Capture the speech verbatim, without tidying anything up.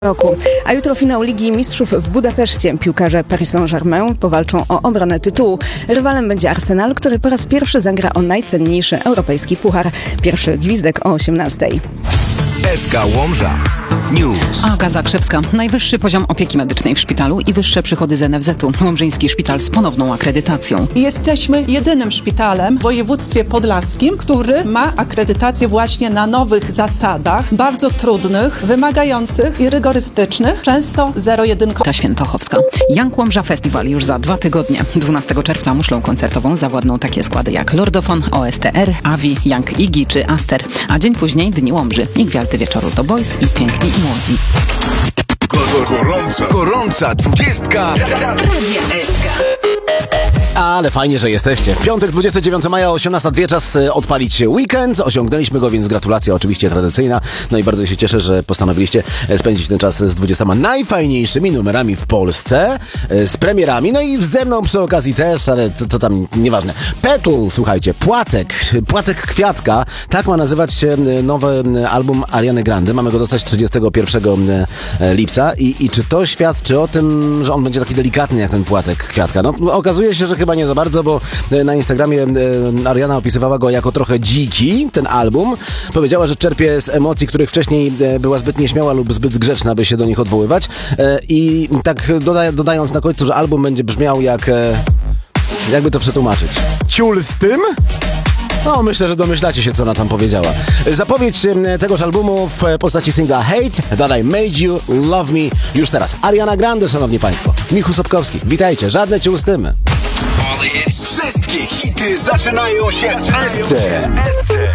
roku. A jutro finał Ligi Mistrzów w Budapeszcie. Piłkarze Paris Saint-Germain powalczą o obronę tytułu. Rywalem będzie Arsenal, który po raz pierwszy zagra o najcenniejszy europejski puchar. Pierwszy gwizdek o osiemnastej. S K Łomża News. Aga Zakrzewska. Najwyższy poziom opieki medycznej w szpitalu i wyższe przychody z N F Z-u. Łomżyński szpital z ponowną akredytacją. Jesteśmy jedynym szpitalem w województwie podlaskim, który ma akredytację właśnie na nowych zasadach, bardzo trudnych, wymagających i rygorystycznych, często zero-jedynkowych. Ta Świętochowska. Young Łomża Festival już za dwa tygodnie. dwunastego czerwca muszlą koncertową zawładną takie składy jak Lordofon, O S T R, Avi, Young Iggy czy Aster. A dzień później Dni Łomży i Gwiazdy Wieczoru to Boys i Piękni i Młodzi. Gorąca, gorąca dwudziestka Radia S K. Ale fajnie, że jesteście. Piątek, dwudziestego dziewiątego maja, osiemnasta zero dwa, czas odpalić weekend. Osiągnęliśmy go, więc gratulacja oczywiście tradycyjna. No i bardzo się cieszę, że postanowiliście spędzić ten czas z dwudziestoma najfajniejszymi numerami w Polsce, z premierami, no i ze mną przy okazji też, ale to, to tam nieważne. Petal, słuchajcie, Płatek, Płatek Kwiatka, tak ma nazywać się nowy album Ariany Grande. Mamy go dostać trzydziestego pierwszego lipca i, i czy to świadczy o tym, że on będzie taki delikatny jak ten Płatek Kwiatka? No okazuje się, że chyba nie za bardzo, bo na Instagramie Ariana opisywała go jako trochę dziki, ten album. Powiedziała, że czerpie z emocji, których wcześniej była zbyt nieśmiała lub zbyt grzeczna, by się do nich odwoływać. I tak doda- dodając na końcu, że album będzie brzmiał jak... jakby to przetłumaczyć? Ciul z tym? No, myślę, że domyślacie się, co ona tam powiedziała. Zapowiedź tegoż albumu w postaci singla Hate That I Made You Love Me już teraz. Ariana Grande, szanowni państwo. Michu Sobkowski. Witajcie, żadne ciul z tym. Wszystkie hity zaczynają się w S C.